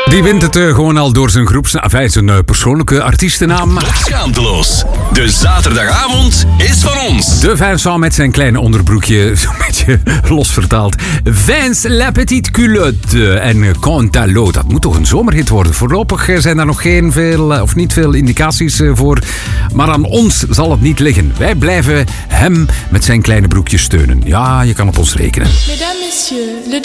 Die wint het gewoon al door zijn zijn persoonlijke artiestennaam. Schaamteloos. De zaterdagavond is van ons. De Vincent met zijn kleine onderbroekje, zo'n beetje los vertaald. Vince La Petite Culotte en Cantalo. Dat moet toch een zomerhit worden. Voorlopig zijn daar nog niet veel indicaties voor. Maar aan ons zal het niet liggen. Wij blijven hem met zijn kleine broekje steunen. Ja, je kan op ons rekenen. Mesdames, messieurs, le